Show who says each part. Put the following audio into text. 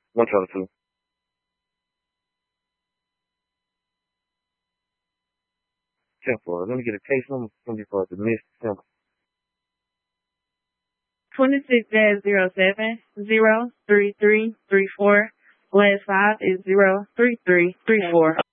Speaker 1: 122. 10-4. Let me get a case number. It's going to be for the missed symbol.
Speaker 2: 26-07-03334. Last 5 is 03334.